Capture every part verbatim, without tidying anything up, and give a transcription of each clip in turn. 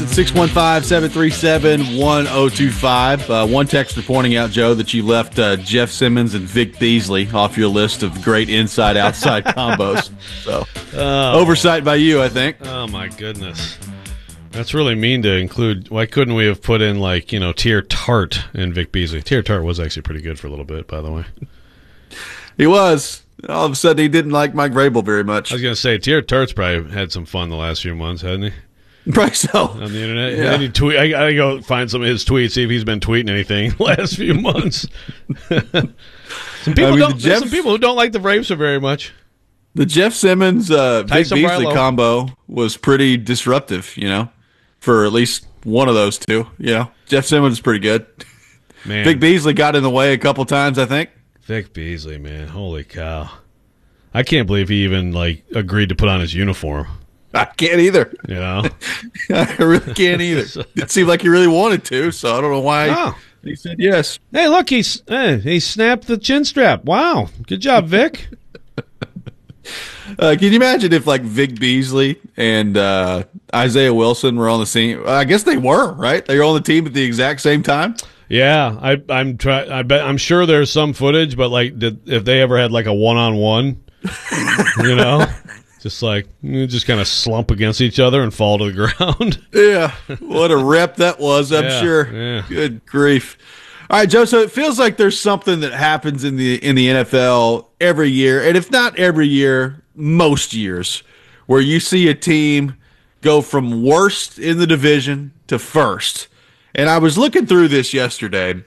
six one five, seven three seven, one zero two five. Uh, one texter pointing out, Joe, that you left uh, Jeff Simmons and Vic Beasley off your list of great inside-outside combos. So, oh. oversight by you, I think. Oh, my goodness. That's really mean to include. Why couldn't we have put in, like, you know, Tier Tart and Vic Beasley? Tier Tart was actually pretty good for a little bit, by the way. He was. All of a sudden, he didn't like Mike Vrabel very much. I was going to say, Tier Tart's probably had some fun the last few months, hasn't he? Probably so. On the internet. Yeah. Any tweet, I gotta go find some of his tweets, see if he's been tweeting anything the last few months. some people I mean, don't. the Jeff, some people who don't like the Braves so very much. The Jeff Simmons, uh, Vic Beasley Barlow. combo was pretty disruptive, you know, for at least one of those two. You know, Jeff Simmons is pretty good. Man, Vic Beasley got in the way a couple times, I think. Vic Beasley, man, holy cow! I can't believe he even like agreed to put on his uniform. I can't either. You know, I really can't either. It seemed like he really wanted to, so I don't know why oh. he said yes. Hey, look, he's hey, he snapped the chin strap. Wow, good job, Vic. uh, can you imagine if like Vic Beasley and uh, Isaiah Wilson were on the scene? I guess they were, right? They were on the team at the exact same time. Yeah, I, I'm try. I bet I'm sure there's some footage, but like, did, if they ever had like a one-on-one, you know. Just like, you just kind of slump against each other and fall to the ground. Yeah, what a rep that was, I'm yeah, sure. Yeah. Good grief. All right, Joe, so it feels like there's something that happens in the in the N F L every year, and if not every year, most years, where you see a team go from worst in the division to first. And I was looking through this yesterday.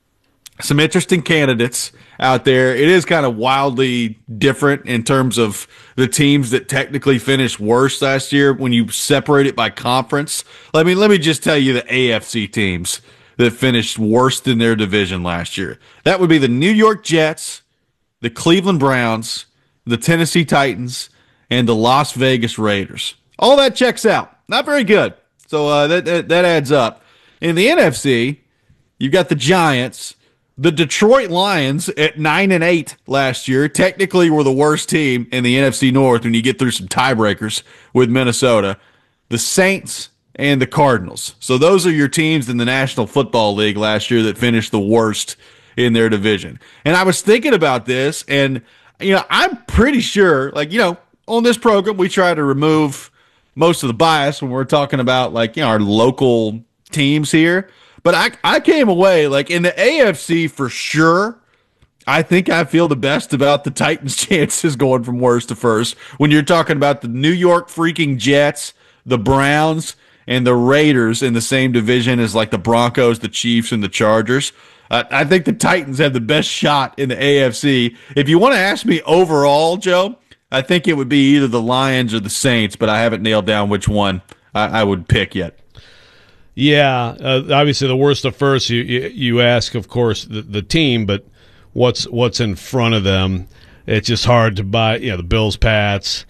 Some interesting candidates out there. It is kind of wildly different in terms of the teams that technically finished worst last year when you separate it by conference. Let me let me just tell you the A F C teams that finished worst in their division last year. That would be the New York Jets, the Cleveland Browns, the Tennessee Titans, and the Las Vegas Raiders. All that checks out. Not very good. So uh, that, that that adds up. In the N F C, you've got the Giants. The Detroit Lions at nine and eight last year technically were the worst team in the N F C North when you get through some tiebreakers with Minnesota. The Saints and the Cardinals. So those are your teams in the National Football League last year that finished the worst in their division. And I was thinking about this, and you know, I'm pretty sure, like, you know, on this program we try to remove most of the bias when we're talking about, like, you know, our local teams here. But I I came away, like, in the A F C for sure, I think I feel the best about the Titans' chances going from worst to first. When you're talking about the New York freaking Jets, the Browns, and the Raiders in the same division as, like, the Broncos, the Chiefs, and the Chargers. Uh, I think the Titans have the best shot in the A F C. If you want to ask me overall, Joe, I think it would be either the Lions or the Saints, but I haven't nailed down which one I, I would pick yet. Yeah, uh, obviously the worst of first. You, you you ask, of course, the, the team, but what's what's in front of them? It's just hard to buy. You know, the Bills, Pats.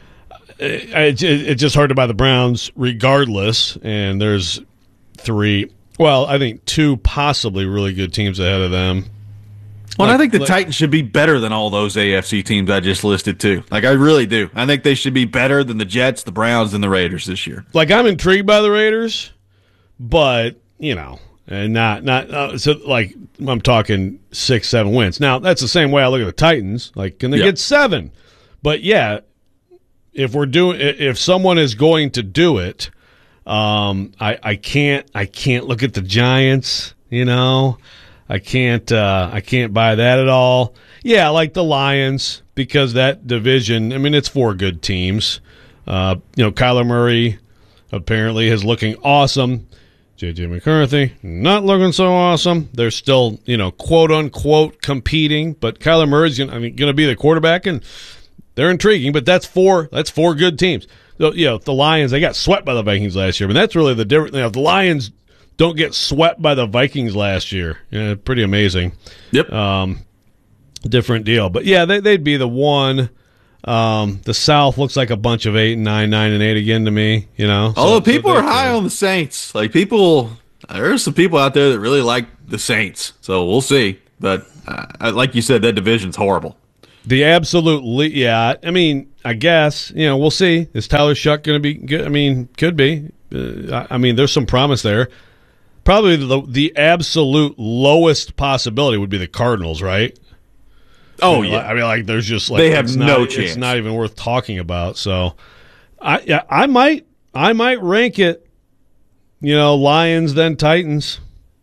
It, it, it's just hard to buy the Browns, regardless. And there's three. Well, I think two possibly really good teams ahead of them. Well, like, I think the like, Titans should be better than all those A F C teams I just listed, too. Like, I really do. I think they should be better than the Jets, the Browns, and the Raiders this year. Like, I'm intrigued by the Raiders. But, you know, and not, not uh, so like I'm talking six, seven wins. Now, that's the same way I look at the Titans. Like, can they yep. get seven? But, yeah, if we're doing, if someone is going to do it, um, I, I can't, I can't look at the Giants, you know. I can't, uh, I can't buy that at all. Yeah, I like the Lions because that division, I mean, it's four good teams. Uh, you know, Kyler Murray apparently is looking awesome. J J McCarthy, not looking so awesome. They're still, you know, quote-unquote competing, but Kyler Murray's going I mean, to be the quarterback, and they're intriguing, but that's four That's four good teams. So, you know, the Lions, they got swept by the Vikings last year, but that's really the difference. You know, the Lions don't get swept by the Vikings last year. Yeah, pretty amazing. Yep. Um, different deal. But, yeah, they, they'd be the one. Um, the South looks like a bunch of eight and nine, nine and eight again to me. You know, although so, people so are high on the Saints, like people, there are some people out there that really like the Saints. So we'll see. But uh, like you said, that division's horrible. The absolute, le- yeah. I mean, I guess you know we'll see. Is Tyler Shuck going to be good? I mean, could be. uh, I mean, there's some promise there. Probably the the absolute lowest possibility would be the Cardinals, right? Oh, I mean, yeah. I mean, like, there's just like they have it's no not, chance. It's not even worth talking about. So, I yeah, I might I might rank it. You know, Lions then Titans.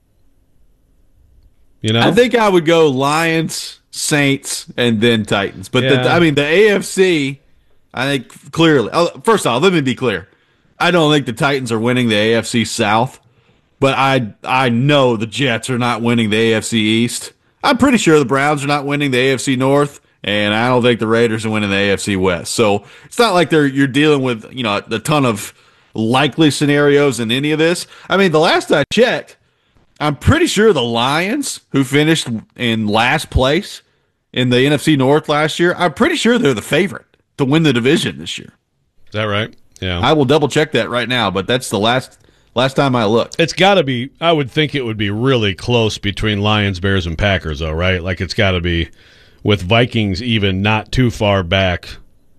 You know, I think I would go Lions, Saints, and then Titans. But Yeah. the, I mean, the A F C, I think clearly. oh, First off, let me be clear. I don't think the Titans are winning the A F C South, but I I know the Jets are not winning the A F C East. I'm pretty sure the Browns are not winning the A F C North, and I don't think the Raiders are winning the A F C West. So it's not like they're you're dealing with you know a ton of likely scenarios in any of this. I mean, the last I checked, I'm pretty sure the Lions, who finished in last place in the N F C North last year, I'm pretty sure they're the favorite to win the division this year. is that right? Yeah, I will double check that right now, but that's the last last time I looked. it's got to be. I would think it would be really close between Lions, Bears, and Packers, though, right? Like it's got to be with Vikings even not too far back.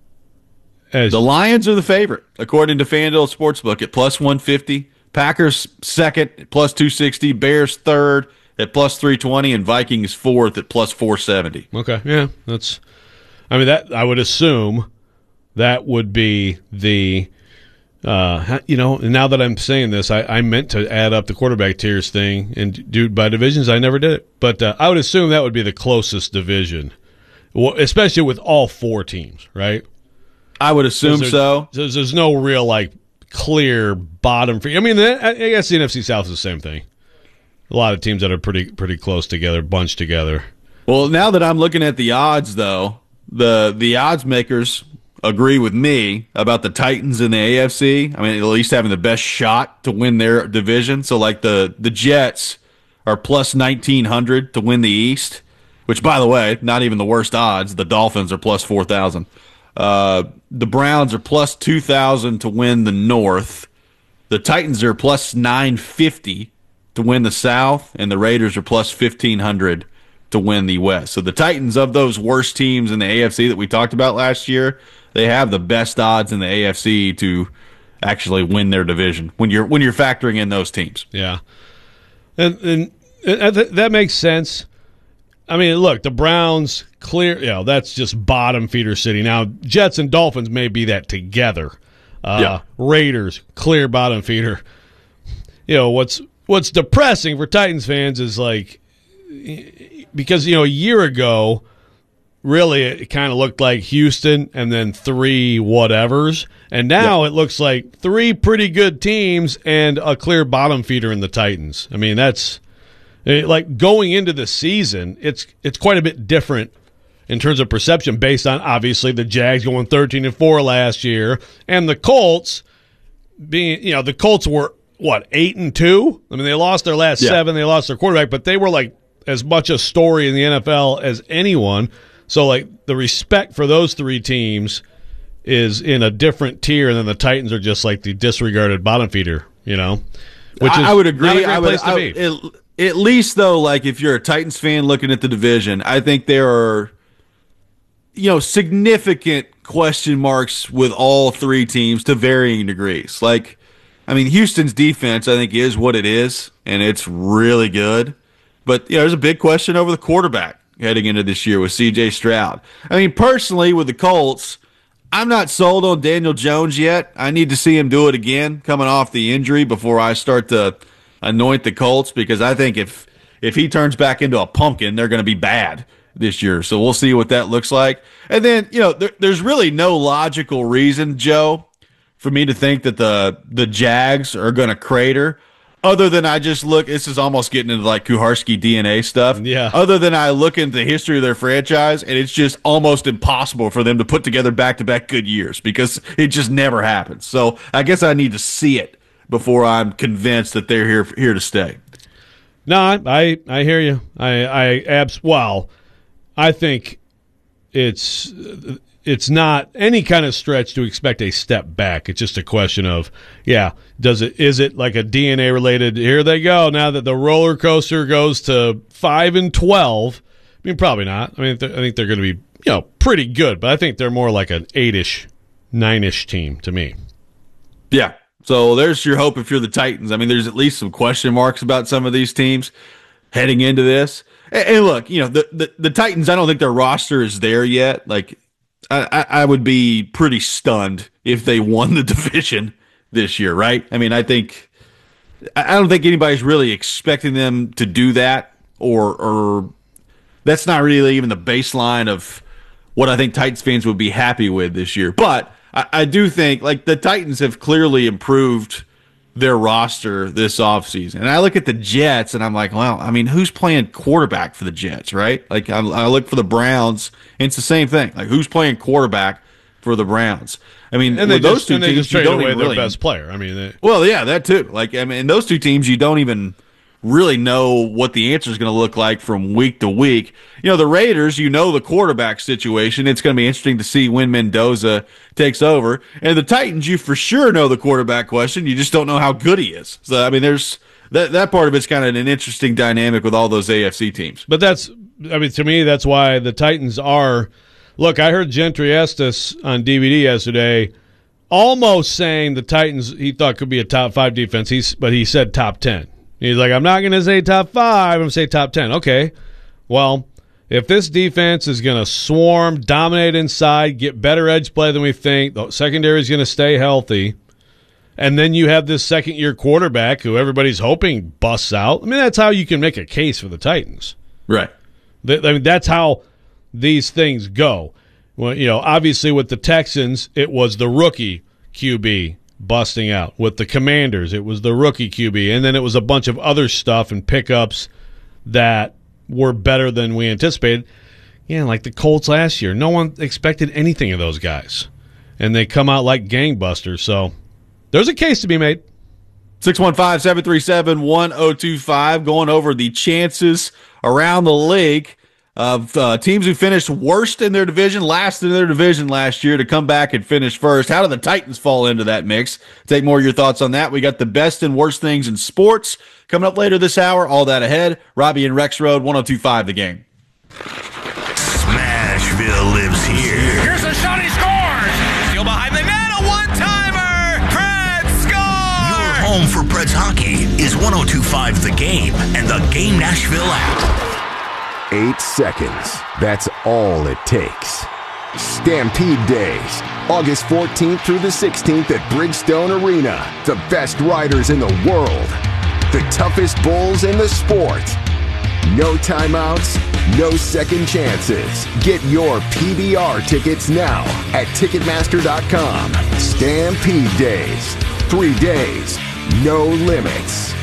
As The Lions are the favorite, according to FanDuel Sportsbook, at plus one fifty. Packers second at plus two sixty. Bears third at plus three twenty. And Vikings fourth at plus four seventy. Okay, yeah, that's. I mean, that I would assume that would be the. Uh, you know, and now that I'm saying this, I, I meant to add up the quarterback tiers thing and do by divisions. I never did it, but uh, I would assume that would be the closest division, well, especially with all four teams, right? I would assume There's- so. There's, there's no real like clear bottom. For, I mean, the, I guess the N F C South is the same thing. A lot of teams that are pretty pretty close together, bunched together. Well, now that I'm looking at the odds, though, the the odds makers agree with me about the Titans in the A F C. I mean, at least having the best shot to win their division. So, like the the Jets are plus nineteen hundred to win the East, which, by the way, not even the worst odds. The Dolphins are plus four thousand. Uh, the Browns are plus two thousand to win the North. The Titans are plus nine fifty to win the South, and the Raiders are plus fifteen hundred to win the West. So the Titans, of those worst teams in the A F C that we talked about last year, they have the best odds in the A F C to actually win their division when you're when you're factoring in those teams. Yeah, and and, and th- that makes sense. I mean, look, the Browns clear. You know, that's just bottom feeder city. Now, Jets and Dolphins may be that together. Uh, Yeah. Raiders clear bottom feeder. You know what's what's depressing for Titans fans is like because you know a year ago, really it kind of looked like Houston and then three whatevers, and now it looks like three pretty good teams and a clear bottom feeder in the Titans. I mean, that's. It, like going into the season, it's it's quite a bit different in terms of perception based on obviously the Jags going thirteen and four last year and the Colts being you know the Colts were what eight and two. I mean they lost their last Yeah. seven, they lost their quarterback, but they were like as much a story in the N F L as anyone. So like the respect for those three teams is in a different tier, and then the Titans are just like the disregarded bottom feeder. You know, which is I, I would agree. not a great I would, place to I, be. It, At least, though, like if you're a Titans fan looking at the division, I think there are, you know, significant question marks with all three teams to varying degrees. Like, I mean, Houston's defense, I think, is what it is, and it's really good. But, you know, there's a big question over the quarterback heading into this year with C J Stroud. I mean, personally, with the Colts, I'm not sold on Daniel Jones yet. I need to see him do it again coming off the injury before I start to anoint the Colts, because I think if if he turns back into a pumpkin, they're going to be bad this year. So we'll see what that looks like. And then, you know, there, there's really no logical reason, Joe, for me to think that the the Jags are going to crater, other than I just look, this is almost getting into like Kuharski D N A stuff. Yeah. Other than I look into the history of their franchise, and it's just almost impossible for them to put together back-to-back good years because it just never happens. So I guess I need to see it before I'm convinced that they're here here to stay. No, I I, I hear you. I I abs. Well, I think it's it's not any kind of stretch to expect a step back. It's just a question of yeah, does it is it like a D N A related? Here they go. Now that the roller coaster goes to five and twelve. I mean, probably not. I mean, I think they're going to be you know pretty good, but I think they're more like an eight-ish, nine-ish team to me. Yeah. So there's your hope if you're the Titans. I mean, there's at least some question marks about some of these teams heading into this. And, and look, you know, the, the, the Titans, I don't think their roster is there yet. Like, I, I would be pretty stunned if they won the division this year, right? I mean, I think I don't think anybody's really expecting them to do that, or or that's not really even the baseline of what I think Titans fans would be happy with this year. But I, I do think like the Titans have clearly improved their roster this offseason. And I look at the Jets and I'm like, well, I mean, who's playing quarterback for the Jets, right? Like I, I look for the Browns and it's the same thing. Like who's playing quarterback for the Browns? I mean, and they those just, two and they teams, just traded away their really, best player. I mean, they, well, yeah, that too. Like, I mean, those two teams, you don't even really know what the answer is going to look like from week to week. You know, the Raiders, you know the quarterback situation. It's going to be interesting to see when Mendoza takes over. And the Titans, you for sure know the quarterback question. You just don't know how good he is. So, I mean, there's that that part of it's kind of an interesting dynamic with all those A F C teams. But that's, I mean, to me, that's why the Titans are. Look, I heard Gentry Estes on D V D yesterday almost saying the Titans he thought could be a top five defense. He's, but he said top ten. He's like, I'm not going to say top five. I'm going to say top ten. Okay. Well, if this defense is going to swarm, dominate inside, get better edge play than we think, the secondary is going to stay healthy, and then you have this second-year quarterback who everybody's hoping busts out, I mean, that's how you can make a case for the Titans. Right. I mean, that's how these things go. Well, you know, obviously with the Texans, it was the rookie Q B busting out. With the Commanders, it was the rookie Q B, and then it was a bunch of other stuff and pickups that were better than we anticipated. Yeah, like the Colts last year. No one expected anything of those guys, and they come out like gangbusters. So there's a case to be made. six one five, seven three seven, one oh two five, going over the chances around the league of uh, teams who finished worst in their division, last in their division last year, to come back and finish first. How do the Titans fall into that mix? Take more of your thoughts on that. We got the best and worst things in sports coming up later this hour. All that ahead. Robbie and Rex Road, one oh two five The Game. Smashville lives here. Here's a shot, he scores! Steal behind the net, a one-timer! Preds score! Your home for Preds hockey is one oh two five The Game and the Game Nashville app. Eight seconds. That's all it takes. Stampede Days, August fourteenth through the sixteenth at Bridgestone Arena. The best riders in the world. The toughest bulls in the sport. No timeouts, no second chances. Get your P B R tickets now at Ticketmaster dot com. Stampede Days. Three days, no limits.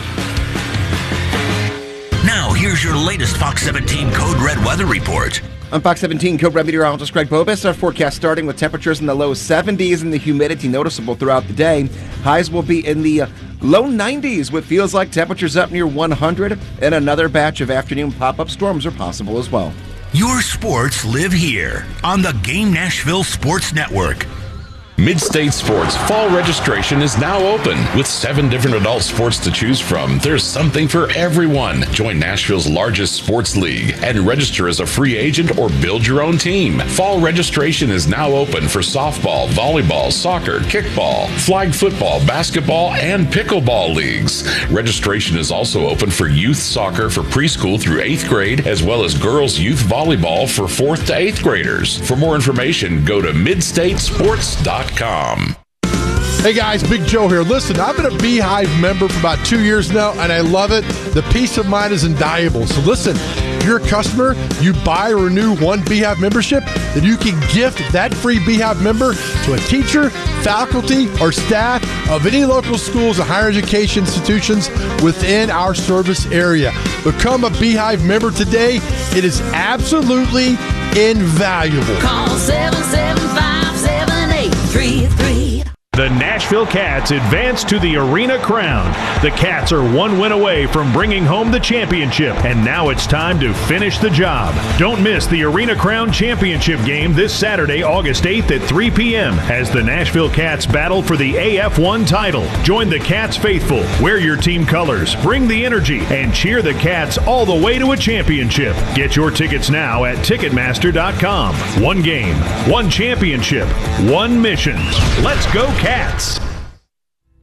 Now, here's your latest Fox seventeen Code Red weather report. I'm Fox seventeen Code Red meteorologist Greg Bobus. Our forecast starting with temperatures in the low seventies and the humidity noticeable throughout the day. Highs will be in the low nineties with feels like temperatures up near one hundred, and another batch of afternoon pop-up storms are possible as well. Your sports live here on the Game Nashville Sports Network. Mid-State Sports fall registration is now open. With seven different adult sports to choose from, there's something for everyone. Join Nashville's largest sports league and register as a free agent or build your own team. Fall registration is now open for softball, volleyball, soccer, kickball, flag football, basketball, and pickleball leagues. Registration is also open for youth soccer for preschool through eighth grade, as well as girls youth volleyball for fourth to eighth graders. For more information, go to mid state sports dot com. Hey guys, Big Joe here. Listen, I've been a Beehive member for about two years now, and I love it. The peace of mind is invaluable. So listen, if you're a customer, you buy or renew one Beehive membership, then you can gift that free Beehive member to a teacher, faculty, or staff of any local schools or higher education institutions within our service area. Become a Beehive member today. It is absolutely invaluable. Call seven seven five, seven eight three three. The Nashville Cats advance to the Arena Crown. The Cats are one win away from bringing home the championship, and now it's time to finish the job. Don't miss the Arena Crown Championship game this Saturday, August eighth at three p.m. as the Nashville Cats battle for the A F one title. Join the Cats faithful, wear your team colors, bring the energy, and cheer the Cats all the way to a championship. Get your tickets now at Ticketmaster dot com. One game, one championship, one mission. Let's go, Cats!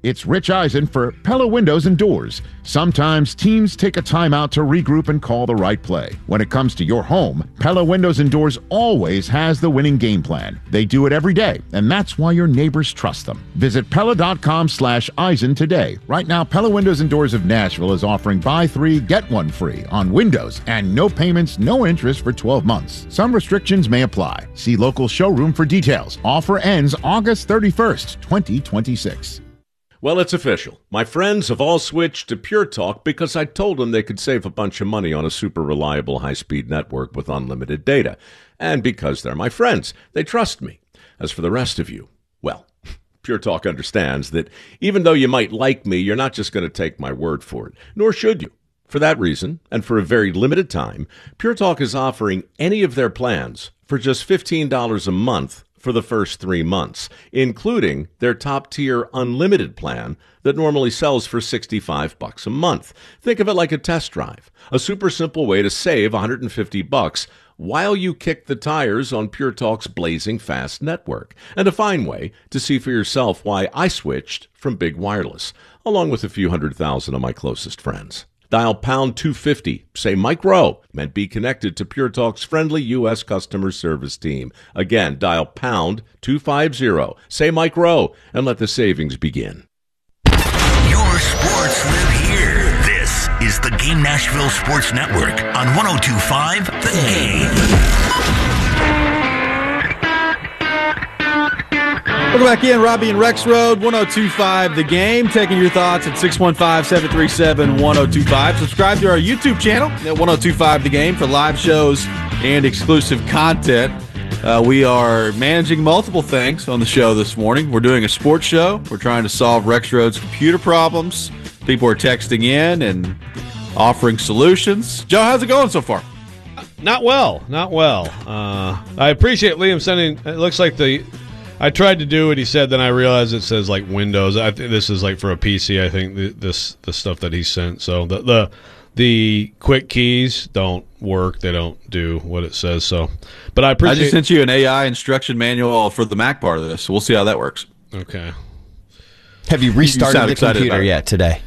It's Rich Eisen for Pella Windows and Doors. Sometimes teams take a timeout to regroup and call the right play. When it comes to your home, Pella Windows and Doors always has the winning game plan. They do it every day, and that's why your neighbors trust them. Visit Pella.com slash Eisen today. Right now, Pella Windows and Doors of Nashville is offering buy three, get one free on windows and no payments, no interest for twelve months. Some restrictions may apply. See local showroom for details. Offer ends August thirty-first, twenty twenty-six. Well, it's official. My friends have all switched to Pure Talk because I told them they could save a bunch of money on a super reliable high-speed network with unlimited data. And because they're my friends, they trust me. As for the rest of you, well, Pure Talk understands that even though you might like me, you're not just going to take my word for it, nor should you. For that reason, and for a very limited time, Pure Talk is offering any of their plans for just fifteen dollars a month for the first three months, including their top-tier unlimited plan that normally sells for sixty-five bucks a month. Think of it like a test drive, a super simple way to save one hundred fifty bucks while you kick the tires on Pure Talk's blazing fast network, and a fine way to see for yourself why I switched from Big Wireless, along with a few hundred thousand of my closest friends. Dial pound two fifty, say Mike Rowe, and be connected to Pure Talk's friendly U S customer service team. Again, dial pound two fifty, say Mike Rowe, and let the savings begin. Your sports live here. This is the Game Nashville Sports Network on one oh two point five The Game. Welcome back in, Robbie and Rex Road, one oh two point five The Game. Taking your thoughts at six one five, seven three seven, one oh two five. Subscribe to our YouTube channel at one oh two point five The Game for live shows and exclusive content. Uh, we are managing multiple things on the show this morning. We're doing a sports show. We're trying to solve Rex Road's computer problems. People are texting in and offering solutions. Joe, how's it going so far? Not well, not well. Uh, I appreciate Liam sending, it looks like the... I tried to do what he said, then I realized it says like Windows. I think this is like for a P C. I think the, this the stuff that he sent. So the the the quick keys don't work. They don't do what it says. So, but I appreciate. I just sent you an A I instruction manual for the Mac part of this. So we'll see how that works. Okay. Have you restarted you the computer yet today?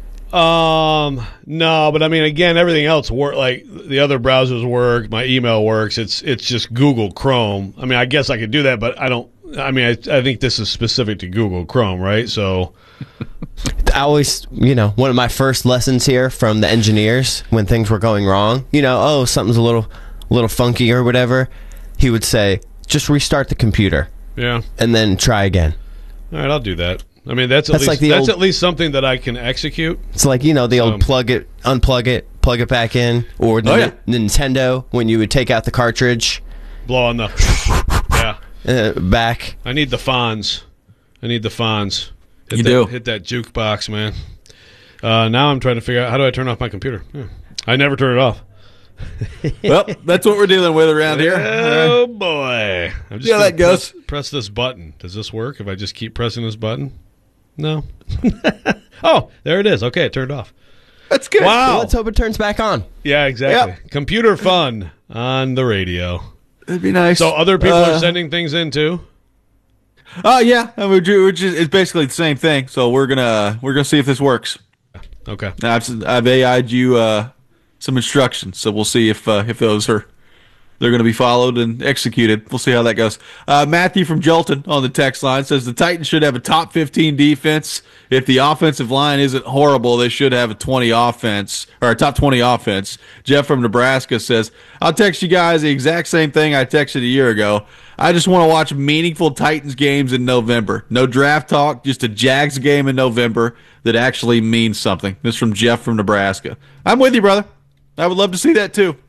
Um, no, but I mean, again, everything else work. Like the other browsers work. My email works. It's it's just Google Chrome. I mean, I guess I could do that, but I don't. I mean, I, I think this is specific to Google Chrome, right? So, I always, you know, one of my first lessons here from the engineers when things were going wrong, you know, oh, something's a little, a little funky or whatever. He would say, just restart the computer. Yeah. And then try again. All right, I'll do that. I mean, that's at that's least like the that's old, at least something that I can execute. It's like, you know, the old um, plug it, unplug it, plug it back in, or the oh, yeah. Nintendo when you would take out the cartridge, blow on the yeah. Uh, back. I need the Fonz. I need the Fonz. Hit you that, do. Hit that jukebox, man. Uh, now I'm trying to figure out, how do I turn off my computer? Yeah. I never turn it off. Well, that's what we're dealing with around here. Oh, boy. I'm just yeah, that goes. Press, press this button. Does this work if I just keep pressing this button? No. Oh, there it is. Okay, it turned off. That's good. Wow. Well, let's hope it turns back on. Yeah, exactly. Yep. Computer fun on the radio. That'd be nice. So other people uh, are sending things in too. Oh uh, yeah, I mean, we're just, it's basically the same thing. So we're gonna we're gonna see if this works. Okay. Now, I've I've A I'd you uh, some instructions, so we'll see if uh, if those are they're going to be followed and executed. We'll see how that goes. Uh, Matthew from Jolton on the text line says the Titans should have a top fifteen defense. If the offensive line isn't horrible, they should have a twenty offense or a top twenty offense. Jeff from Nebraska says, I'll text you guys the exact same thing I texted a year ago. I just want to watch meaningful Titans games in November. No draft talk, just a Jags game in November that actually means something. This is from Jeff from Nebraska. I'm with you, brother. I would love to see that too.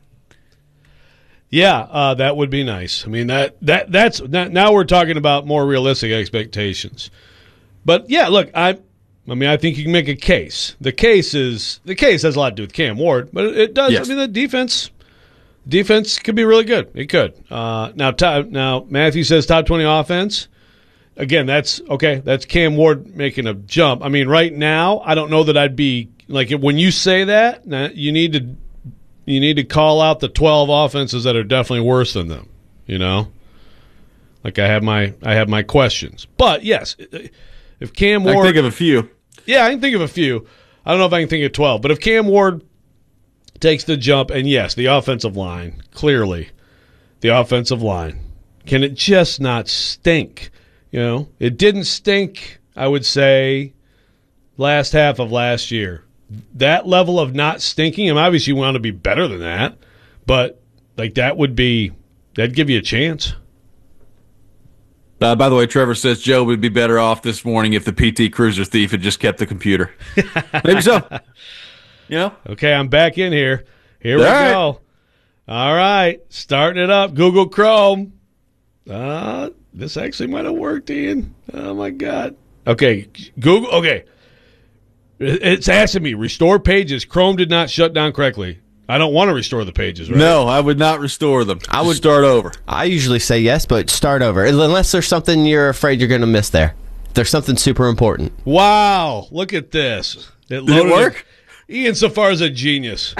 Yeah, uh, that would be nice. I mean, that that that's now we're talking about more realistic expectations. But yeah, look, I, I mean, I think you can make a case. The case is the case has a lot to do with Cam Ward, but it does. Yes. I mean, the defense, defense could be really good. It could. Uh, now, top, now Matthew says top twenty offense. Again, that's okay. That's Cam Ward making a jump. I mean, right now, I don't know that I'd be like when you say that. You need to. You need to call out the twelve offenses that are definitely worse than them, you know? Like I have my I have my questions. But yes, If Cam I Ward, can think of a few. Yeah, I can think of a few. I don't know if I can think of twelve, but if Cam Ward takes the jump, and yes, the offensive line, clearly, the offensive line, can it just not stink? You know, it didn't stink, I would say, last half of last year. That level of not stinking, and obviously you want to be better than that, but like that would be, that'd give you a chance. Uh, by the way, Trevor says Joe would be better off this morning if the P T Cruiser thief had just kept the computer. Maybe so. You know? Okay, I'm back in here. Here we All right. go. All right, starting it up. Google Chrome. Uh, this actually might have worked, Ian. Oh, my God. Okay, Google. Okay. It's asking me, restore pages. Chrome did not shut down correctly. I don't want to restore the pages, right? No, I would not restore them. I would start over. I usually say yes, but start over. Unless there's something you're afraid you're going to miss there. If there's something super important. Wow, look at this. It Did it work? Ian Safar's a genius.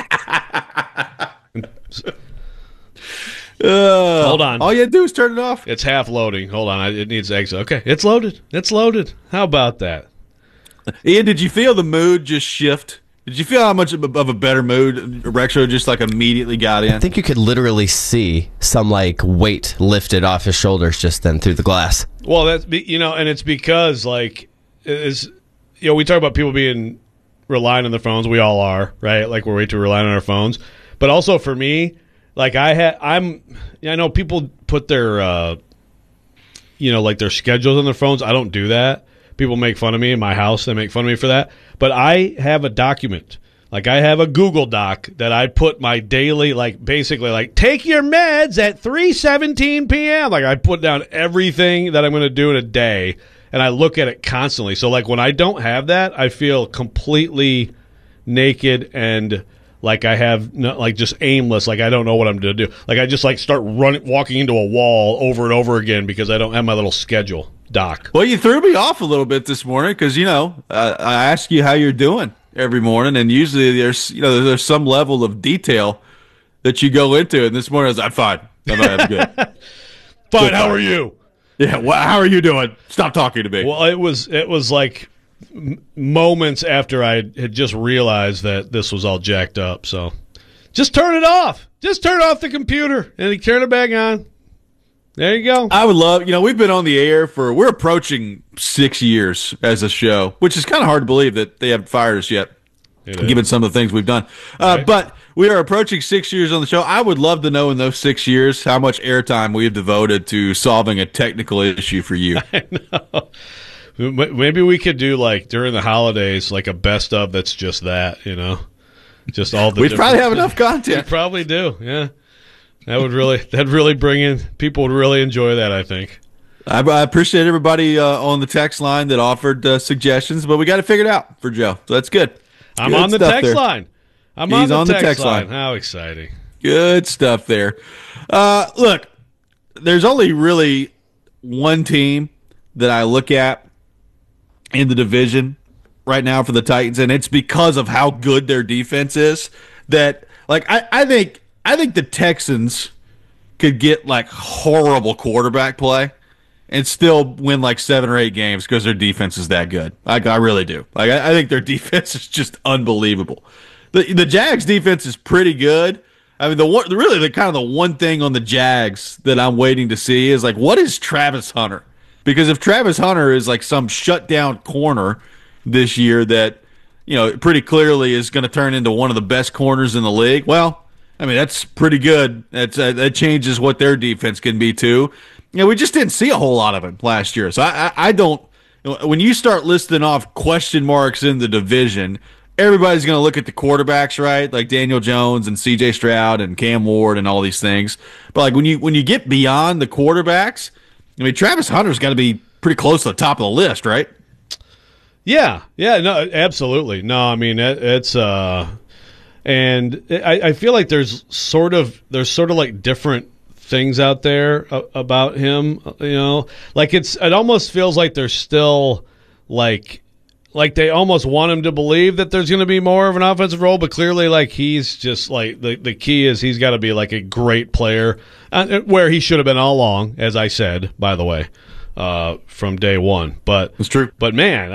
Uh, Hold on. All you had to do is turn it off. It's half loading. Hold on. It needs exit. Okay, it's loaded. It's loaded. How about that? Ian, did you feel the mood just shift? Did you feel how much of a, of a better mood Rexro just like immediately got in? I think you could literally see some like weight lifted off his shoulders just then through the glass. Well, that's be, you know, and it's because like is you know we talk about people being relying on their phones. We all are, right? Like we're way too relying on our phones. But also for me, like I had, I'm, I know people put their, uh, you know, like their schedules on their phones. I don't do that. People make fun of me in my house. They make fun of me for that. But I have a document. Like I have a Google Doc that I put my daily, like basically like take your meds at three seventeen p.m. Like I put down everything that I'm going to do in a day, and I look at it constantly. So like when I don't have that, I feel completely naked and like I have no, like just aimless. Like I don't know what I'm going to do. Like I just like start running, walking into a wall over and over again because I don't have my little schedule doc. Well, you threw me off a little bit this morning because you know uh, I ask you how you're doing every morning, and usually there's you know there's some level of detail that you go into. And this morning I was like, fine, I'm, I'm good. Fine. Good, How fine. are you? Yeah. Well, how are you doing? Stop talking to me. Well, it was it was like m- moments after I had just realized that this was all jacked up. So just turn it off. Just turn off the computer and then turn it back on. There you go. I would love, you know, we've been on the air for, we're approaching six years as a show, which is kind of hard to believe that they haven't fired us yet, given some of the things we've done. Uh, Right. But we are approaching six years on the show. I would love to know in those six years how much airtime we have devoted to solving a technical issue for you. Maybe we could do like during the holidays, like a best of that's just that, you know, just all the. We'd probably different- have enough content. We probably do, yeah. That would really, that'd really bring in. People would really enjoy that, I think. I, I appreciate everybody uh, on the text line that offered uh, suggestions, but we got to figure it out for Joe. So that's good. I'm Good on the stuff text there. line. I'm He's on the on the text, text line. line. How exciting! Good stuff there. Uh, look, there's only really one team that I look at in the division right now for the Titans, and it's because of how good their defense is. That, like, I, I think I think the Texans could get like horrible quarterback play and still win like seven or eight games because their defense is that good. Like, I really do. Like, I, I think their defense is just unbelievable. The the Jags defense is pretty good. I mean, the one, really the kind of the one thing on the Jags that I'm waiting to see is like, what is Travis Hunter? Because if Travis Hunter is like some shutdown corner this year that, you know, pretty clearly is going to turn into one of the best corners in the league, well, I mean, that's pretty good. That's uh, that changes what their defense can be too. You know, we just didn't see a whole lot of him last year, so I, I, I don't. When you start listing off question marks in the division, everybody's going to look at the quarterbacks, right? Like Daniel Jones and C J Stroud and Cam Ward and all these things. But like when you when you get beyond the quarterbacks, I mean, Travis Hunter's got to be pretty close to the top of the list, right? Yeah, yeah, no, absolutely. No, I mean it, it's uh, and I, I feel like there's sort of there's sort of like different things out there a- about him. You know, like it's it almost feels like there's still like. Like they almost want him to believe that there's going to be more of an offensive role, but clearly, like he's just like the the key is he's got to be like a great player, uh, where he should have been all along, as I said, by the way. uh, from day one. But it's true. But man.